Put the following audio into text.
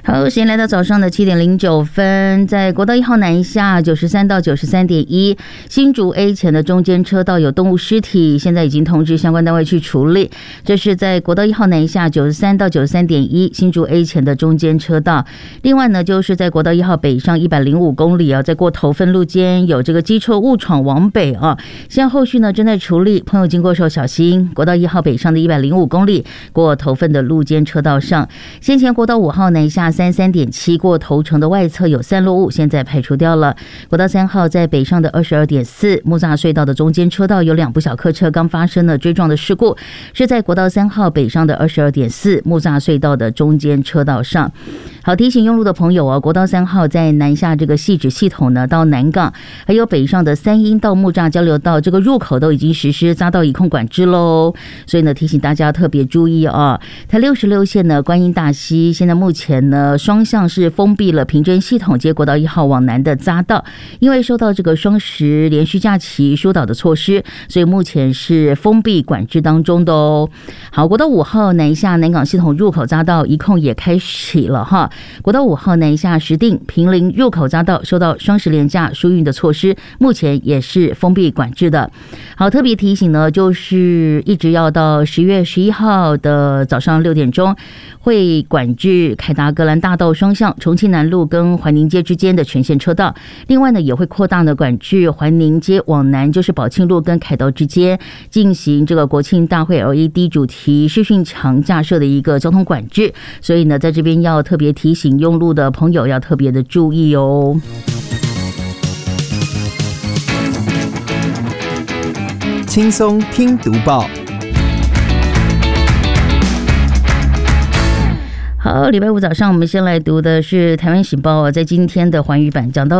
好，时间来到早上的7:09，在国道1号南下93到93.1新竹 A 前的中间车道有动物尸体，现在已经通知相关单位去处理。这是在国道1号南下93到93.1新竹 A 前的中间车道。另外呢，就是在国道1号北上105公里啊，在过头份路间有这个机车误闯往北啊，现在后续呢正在处理，朋友经过时候小心。国道1号北上的105公里过头份的路间车道上，先前国道5号南下33.7过头城的外侧有散落物，现在排除掉了。国道3号在北上的22.4木栅隧道的中间车道有2部小客车刚发生了追撞的事故，是在国道3号北上的22.4木栅隧道的中间车道上。好，提醒用路的朋友哦，国道3号在南下这个汐止系统呢，到南港，还有北上的三鶯到木栅交流道这个入口都已经实施匝道移控管制喽，所以呢提醒大家特别注意哦。台66线呢，观音大溪现在目前呢双向是封闭了平镇系统接国道1号往南的匝道，因为受到这个双十连续假期疏导的措施，所以目前是封闭管制当中的哦。好，国道5号南下南港系统入口匝道移控也开启了哈。国道5号南下石碇坪林入口匝道受到双十连假疏运的措施，目前也是封闭管制的。好，特别提醒呢，就是一直要到10月11号的早上6点钟，会管制凯达格兰大道双向重庆南路跟环宁街之间的全线车道。另外呢，也会扩大的管制环宁街往南，就是宝庆路跟凯道之间进行这个国庆大会 LED 主题视讯墙架设的一个交通管制。所以呢，在这边要特别提醒用路的朋友要特别的注意哦。 轻松听读报。 好，礼拜五早上我们先来读的是台湾醒报，在今天的寰宇版讲到